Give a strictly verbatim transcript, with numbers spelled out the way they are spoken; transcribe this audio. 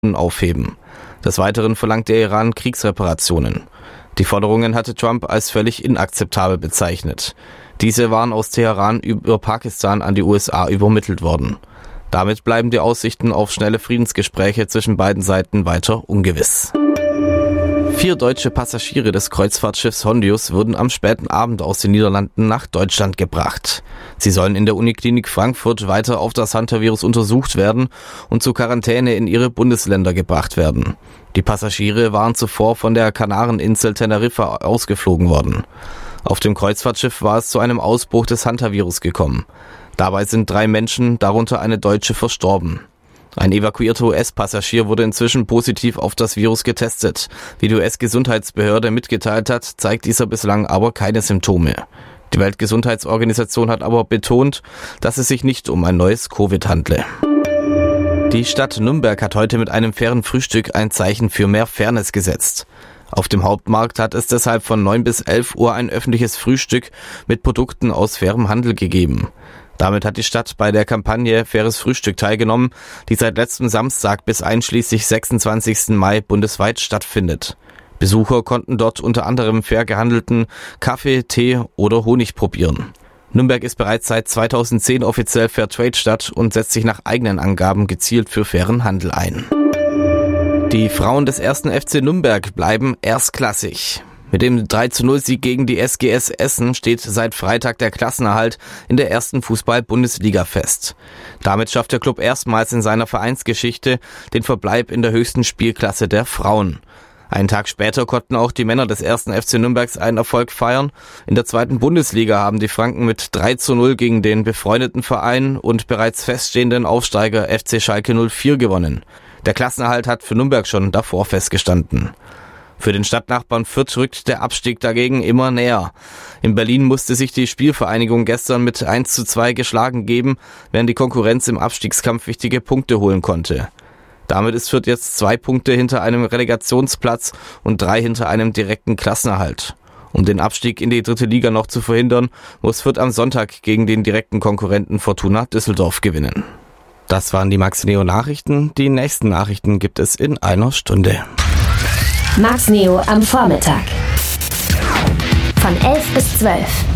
aufheben. Des Weiteren verlangt der Iran Kriegsreparationen. Die Forderungen hatte Trump als völlig inakzeptabel bezeichnet. Diese waren aus Teheran über Pakistan an die U S A übermittelt worden. Damit bleiben die Aussichten auf schnelle Friedensgespräche zwischen beiden Seiten weiter ungewiss. Vier deutsche Passagiere des Kreuzfahrtschiffs Hondius wurden am späten Abend aus den Niederlanden nach Deutschland gebracht. Sie sollen in der Uniklinik Frankfurt weiter auf das Hantavirus untersucht werden und zur Quarantäne in ihre Bundesländer gebracht werden. Die Passagiere waren zuvor von der Kanareninsel Teneriffa ausgeflogen worden. Auf dem Kreuzfahrtschiff war es zu einem Ausbruch des Hantavirus gekommen. Dabei sind drei Menschen, darunter eine Deutsche, verstorben. Ein evakuierter U S-Passagier wurde inzwischen positiv auf das Virus getestet. Wie die U S-Gesundheitsbehörde mitgeteilt hat, zeigt dieser bislang aber keine Symptome. Die Weltgesundheitsorganisation hat aber betont, dass es sich nicht um ein neues Covid handle. Die Stadt Nürnberg hat heute mit einem fairen Frühstück ein Zeichen für mehr Fairness gesetzt. Auf dem Hauptmarkt hat es deshalb von neun bis elf Uhr ein öffentliches Frühstück mit Produkten aus fairem Handel gegeben. Damit hat die Stadt bei der Kampagne Faires Frühstück teilgenommen, die seit letztem Samstag bis einschließlich sechsundzwanzigsten Mai bundesweit stattfindet. Besucher konnten dort unter anderem fair gehandelten Kaffee, Tee oder Honig probieren. Nürnberg ist bereits seit zweitausendzehn offiziell Fairtrade-Stadt und setzt sich nach eigenen Angaben gezielt für fairen Handel ein. Die Frauen des ersten F C Nürnberg bleiben erstklassig. Mit dem drei zu null Sieg gegen die S G S Essen steht seit Freitag der Klassenerhalt in der ersten Fußball-Bundesliga fest. Damit schafft der Club erstmals in seiner Vereinsgeschichte den Verbleib in der höchsten Spielklasse der Frauen. Einen Tag später konnten auch die Männer des ersten F C Nürnbergs einen Erfolg feiern. In der zweiten Bundesliga haben die Franken mit drei zu null gegen den befreundeten Verein und bereits feststehenden Aufsteiger F C Schalke null vier gewonnen. Der Klassenerhalt hat für Nürnberg schon davor festgestanden. Für den Stadtnachbarn Fürth rückt der Abstieg dagegen immer näher. In Berlin musste sich die Spielvereinigung gestern mit eins zu zwei geschlagen geben, während die Konkurrenz im Abstiegskampf wichtige Punkte holen konnte. Damit ist Fürth jetzt zwei Punkte hinter einem Relegationsplatz und drei hinter einem direkten Klassenerhalt. Um den Abstieg in die dritte Liga noch zu verhindern, muss Fürth am Sonntag gegen den direkten Konkurrenten Fortuna Düsseldorf gewinnen. Das waren die Max Neo Nachrichten. Die nächsten Nachrichten gibt es in einer Stunde. Max Neo am Vormittag. Von elf bis zwölf.